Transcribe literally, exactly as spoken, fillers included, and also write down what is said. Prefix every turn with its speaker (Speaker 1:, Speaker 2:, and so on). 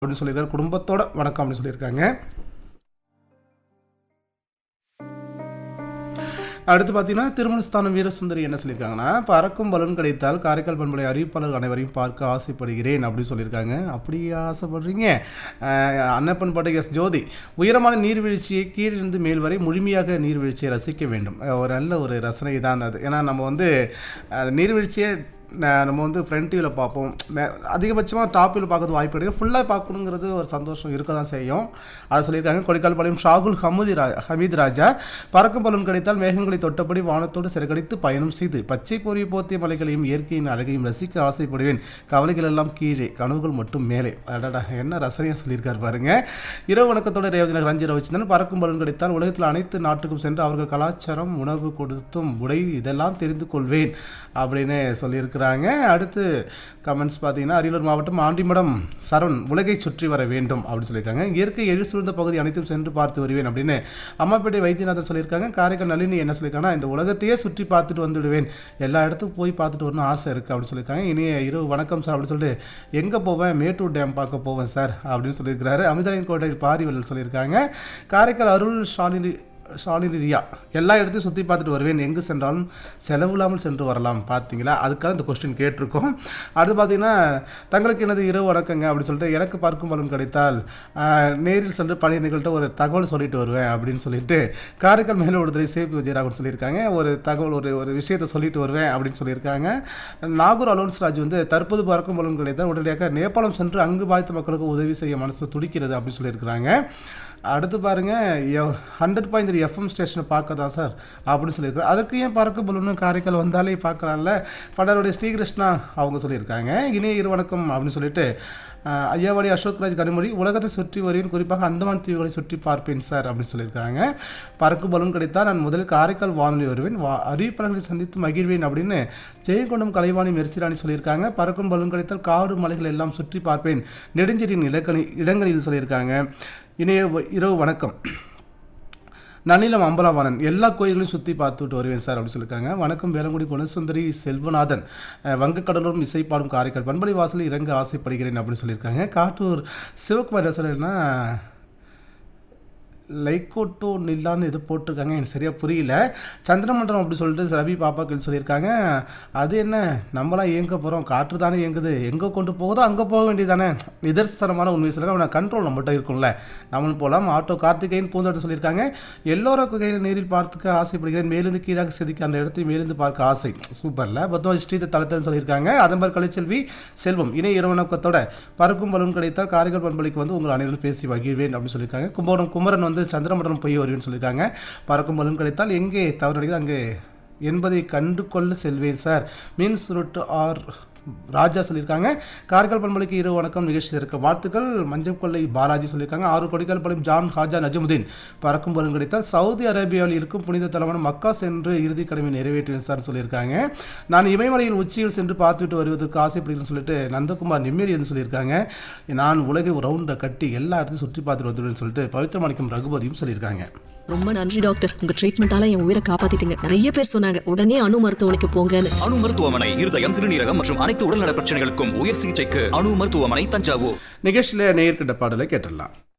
Speaker 1: அப்படின்னு சொல்லியிருக்காரு. குடும்பத்தோட வணக்கம் அப்படின்னு சொல்லியிருக்காங்க. அடுத்து பார்த்தீங்கன்னா திருமணஸ்தானம் வீரசுந்தரி என்ன சொல்லியிருக்காங்கன்னா, பறக்கும் பலன் கிடைத்தால் காரைக்கால் பண்பலை அறிவிப்பாளர் அனைவரையும் பார்க்க ஆசைப்படுகிறேன் அப்படின்னு சொல்லியிருக்காங்க. அப்படியே ஆசைப்படுறீங்க? அன்னப்பன் பாட்டை எஸ் ஜோதி, உயரமான நீர்வீழ்ச்சியை கீழிருந்து மேல் வரை முழுமையாக நீர்வீழ்ச்சியை ரசிக்க வேண்டும். ஒரு நல்ல ஒரு ரசனை தான் அது. ஏன்னா நம்ம வந்து நீர்வீழ்ச்சியை நம்ம வந்து ஃப்ரண்ட் வியூவில் பார்ப்போம், அதிகபட்சமாக டாப் வியூவில் பார்க்கறது வாய்ப்பு கிடையாது. ஃபுல்லாக பார்க்கணுங்கிறது ஒரு சந்தோஷம் இருக்க தான் செய்யும். அதை சொல்லியிருக்காங்க. கொடைக்கால் பாளையம் ஷாகுல் ஹமூதி ரா ஹமீத் ராஜா, பறக்கும் பலன் கிடைத்தால் மேகங்களை தொட்டபடி வானத்தோடு சிறகடித்து பயணம் செய்து பச்சை பொறி போத்திய மலைகளையும் இயற்கையின் அழகையும் ரசிக்க ஆசைப்படுவேன். கவலைகள் எல்லாம் கீழே, கனவுகள் மட்டும் மேலே. அடடா, என்ன ரசனையாக சொல்லியிருக்காரு பாருங்க. இரவு வணக்கத்தோட ரேவதி நகர் ரஞ்சிர வச்சிருந்தேன். பறக்கும் பலன் கிடைத்தால் உலகத்தில் அனைத்து நாட்டுக்கும் சென்று அவர்கள் கலாச்சாரம், உணவு, கொடுத்தும் உடை இதெல்லாம் தெரிந்து கொள்வேன் அப்படின்னு சொல்லியிருக்கிறாங்க. அடுத்து கமெண்ட்ஸ் பார்த்தீங்கன்னா, அரியலூர் மாவட்டம் ஆண்டிமடம் சரவண், உலகை சுற்றி வர வேண்டும் அப்படின்னு சொல்லியிருக்காங்க. இயற்கை எழு சூழ்ந்த பகுதி அனைத்தும் சென்று பார்த்து வருவேன் அப்படின்னு அம்மாப்பேட்டை வைத்தியநாதன் சொல்லியிருக்காங்க. காரைக்கால் நளினி என்ன சொல்லியிருக்காங்கன்னா, இந்த உலகத்தையே சுற்றி பார்த்துட்டு வந்துடுவேன், எல்லா இடத்துக்கும் போய் பார்த்துட்டு வரணும் ஆசை இருக்குது அப்படின்னு சொல்லியிருக்காங்க. இனிய இரவு வணக்கம் சார் அப்படின்னு சொல்லிட்டு, எங்கே போவேன், மேட்டூர் டேம் பார்க்க போவேன் சார் அப்படின்னு சொல்லியிருக்கிறாரு. அமிர்தலின் கோட்டை பாரிவல் சொல்லியிருக்காங்க. காரைக்கால் அருள் ஷாலினி ஷாலினியா, எல்லா இடத்தையும் சுற்றி பார்த்துட்டு வருவேன், எங்கு சென்றாலும் செலவு இல்லாமல் சென்று வரலாம். பார்த்தீங்களா, அதுக்காக இந்த கொஸ்டின் கேட்டிருக்கோம். அடுத்து பார்த்தீங்கன்னா, தங்களுக்கு எனது இரவு வணக்கங்க அப்படின்னு சொல்லிட்டு, எனக்கு பார்க்கும் பலன் கிடைத்தால் நேரில் சென்று பழைய நிகழ்கிட்ட ஒரு தகவல் சொல்லிட்டு வருவேன் அப்படின்னு சொல்லிட்டு காரைக்கால் மேல விடுதலை சேபி விஜயராகவன் சொல்லியிருக்காங்க. ஒரு தகவல் ஒரு ஒரு விஷயத்தை சொல்லிட்டு வருவேன் அப்படின்னு சொல்லியிருக்காங்க. நாகூர் அலோன்ஸ் ராஜ் வந்து, தற்போது பார்க்கும் பலன் கிடைத்தால் உடனடியாக நேபாளம் சென்று அங்கு பாதித்த மக்களுக்கு உதவி செய்ய மனசு துடிக்கிறது அப்படின்னு சொல்லியிருக்கிறாங்க. அடுத்து பாருங்கள், ஹண்ட்ரட் பாயிண்ட் த்ரீ எஃப்எம் ஸ்டேஷனை பார்க்க தான் சார் அப்படின்னு சொல்லியிருக்காரு. அதுக்கு ஏன் பறக்க பலூன்னு காரைக்கால் வந்தாலே பார்க்கலாம்ல. படருடைய ஸ்ரீகிருஷ்ணா அவங்க சொல்லியிருக்காங்க. இணைய இரு வணக்கம் அப்படின்னு சொல்லிட்டு ஐயாவாடி அசோக்ராஜ் கனிமொழி, உலகத்தை சுற்றி வருவேன், குறிப்பாக அந்தமான் தீவுகளை சுற்றி பார்ப்பேன் சார் அப்படின்னு சொல்லியிருக்காங்க. பறக்கு பலன் கிடைத்தால் நான் முதலில் காரைக்கால் வானொலி வருவேன், வா அறிவிப்பாளர்களை சந்தித்து மகிழ்வேன் அப்படின்னு ஜெயங்கொண்டம் கலைவாணி மெர்சிராணி சொல்லியிருக்காங்க. பறக்கும் பலன் கிடைத்தால் காடு மலைகள் எல்லாம் சுற்றி பார்ப்பேன், நெடுஞ்செடியின் இலக்கணி இடங்களில் சொல்லியிருக்காங்க. இணைய இரவு வணக்கம், நன்னிலம் அம்பலாவாணன், எல்லா கோயில்களையும் சுற்றி பார்த்துட்டு வருவேன் சார் அப்படின்னு சொல்லியிருக்காங்க. வணக்கம் வேலங்குடி குணசுந்தரி செல்வநாதன், வங்கக்கடலூரும் இசைப்பாடும் காரைக்கால் பண்பலை வாசலில் இறங்க ஆசைப்படுகிறேன் அப்படின்னு சொல்லியிருக்காங்க. காட்டூர் சிவகுமார் சொல்லினா லைக்கோட்டோ நில்லான்னு இது போட்டிருக்காங்க, எனக்கு சரியாக புரியல. சந்திரமண்டலம் அப்படி சொல்லிட்டு ரவி பாப்பாக்கள் சொல்லியிருக்காங்க. அது என்ன, நம்மளாம் இயங்க போகிறோம், காற்று தானே இயங்குது, எங்கே கொண்டு போகுதோ அங்கே போக வேண்டியதானே. நிதர்சனமான உண்மை சொல்லுங்க, அவனை கண்ட்ரோல் நம்மகிட்ட இருக்கும்ல, நம்மளும் போகலாம். ஆட்டோ கார்த்திகைன்னு பூந்தோட்டம் சொல்லியிருக்காங்க. எல்லோரும் கையில் நேரில் பார்த்துக்க ஆசைப்படுகிறேன், மேலிருந்து கீழாக செதுக்கி அந்த இடத்தை மேலிருந்து பார்க்க ஆசை. சூப்பரில் பத்மா ஸ்ரீத தளத்தில் சொல்லியிருக்காங்க. அதன் மாதிரி கலைச்செல்வி செல்வம், இணை இரவணக்கத்தோட பறக்கும் பலன் கிடைத்தால் காரைக்கால் பண்பலைக்கு வந்து உங்கள் அனைவரும் பேசி மகிழ்வேன் அப்படின்னு சொல்லியிருக்காங்க. கும்பகோணம் குமரன் வந்து சந்திரமண்டலம் போய் வருவேன்னு சொல்லியிருக்காங்க. பறக்கும் பலன் கிடைத்தால் எங்கே தவறு அடைகிறது அங்கே என்பதை கண்டு கொள்ள செல்வேன் சார். மீன் சுருட்டு ஆர் ராஜா சொல்லியிருக்காங்க. காரைக்கால் பண்பலைக்கு இரவு வணக்கம் நிகழ்ச்சி இருக்க வாழ்த்துக்கள். மஞ்சள் கொள்ளை பாலாஜி சொல்லியிருக்காங்க. ஆறு கொடைக்கால் பாளையம் ஜான் ஹாஜா நஜமுதீன், பறக்கும் பலன் கிடைத்தால் சவுதி அரேபியாவில் இருக்கும் புனித தலமான மக்கா சென்று இறுதி கடமை நிறைவேற்றுவேன் சார் சொல்லியிருக்காங்க. நான் இமயமலையில் உச்சியில் சென்று பார்த்துவிட்டு வருவதற்கு ஆசைப்படுகிறேன்னு சொல்லிட்டு நந்தகுமார் நிம்மதினு சொல்லியிருக்காங்க. நான் உலகை ரவுண்டை கட்டி எல்லா இடத்தையும் சுற்றி பார்த்துட்டு வந்துடுவேன்னு சொல்லிட்டு பவித்ரமாணிக்கம் ரகுபதியும் சொல்லியிருக்காங்க.
Speaker 2: ரொம்ப நன்றி டாக்டர், உங்க ட்ரீட்மெண்டால என் உயிரை காப்பாத்திட்டீங்க. நிறைய பேர் சொன்னாங்க உடனே அணு மருத்துவமனைக்கு போங்கன்னு.
Speaker 3: அணு மருத்துவமனை இருதயம், சிறுநீரகம் மற்றும் அனைத்து உடல்நல பிரச்சனைகளுக்கும் உயர் சிகிச்சைக்கு அணு மருத்துவமனை தஞ்சாவூர்.
Speaker 1: நிகழ்ச்சியில நேயர்கிட்ட பாடலை கேட்டுடலாம்.